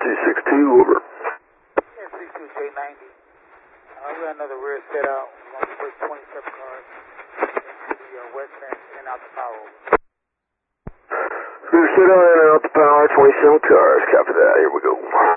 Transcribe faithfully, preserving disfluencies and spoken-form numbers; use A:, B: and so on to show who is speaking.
A: two six two, over.
B: Yeah, six two J ninety. Uh, we got another rear set out. We're going to put twenty-seven cars into the uh, west end and out the power over.
A: Rear set out and out the power, twenty-seven cars, copy that, here we go.